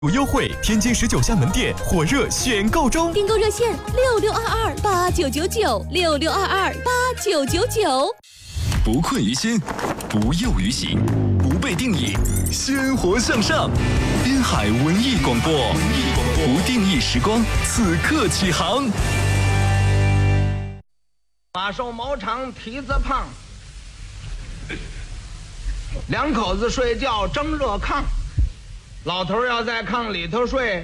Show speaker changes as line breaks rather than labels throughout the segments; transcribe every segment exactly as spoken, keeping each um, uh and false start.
有优惠，天津十九家门店火热选购中，
订购热线六六二二八九九九六六二二八九九九。
不困于心，不囿于行，不被定义，鲜活向上。滨海文艺广播，不定义时光，此刻起航。
马寿毛长，蹄子胖，两口子睡觉争热炕。老头要在炕里头睡，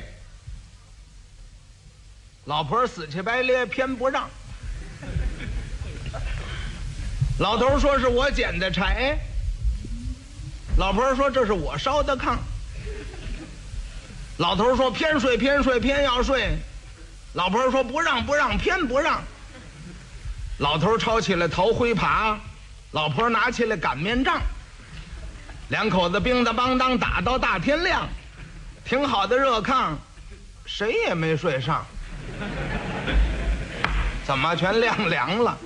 老婆死乞白咧偏不让。老头说是我捡的柴，老婆说这是我烧的炕。老头说偏睡偏睡偏要睡，老婆说不让不让偏不让。老头抄起了头灰耙，老婆拿起了擀面杖，两口子乒当梆当打到大天亮，挺好的热炕，谁也没睡上，怎么全晾凉了？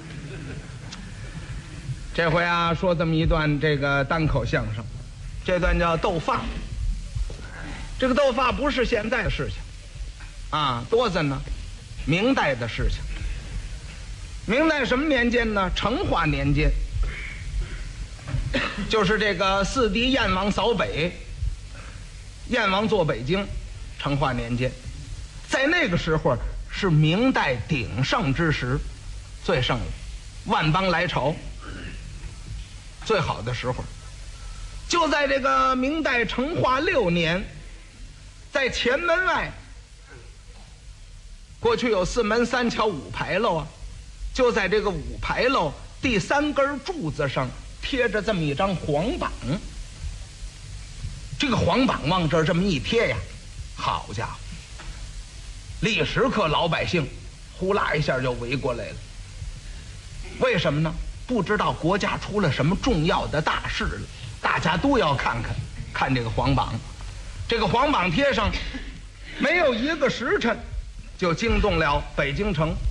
这回啊，说这么一段这个单口相声，这段叫斗发。这个斗发不是现在的事情，啊，多着呢，明代的事情。明代什么年间呢？成化年间，就是这个四帝燕王扫北，燕王做北京，成化年间，在那个时候是明代鼎盛之时，最盛了，万邦来朝，最好的时候。就在这个明代成化六年，在前门外，过去有四门三桥五牌楼啊，就在这个五牌楼第三根柱子上贴着这么一张黄榜。这个黄榜往这儿这么一贴呀，好家伙，历时刻老百姓呼啦一下就围过来了。为什么呢？不知道国家出了什么重要的大事了，大家都要看看看这个黄榜。这个黄榜贴上没有一个时辰，就惊动了北京城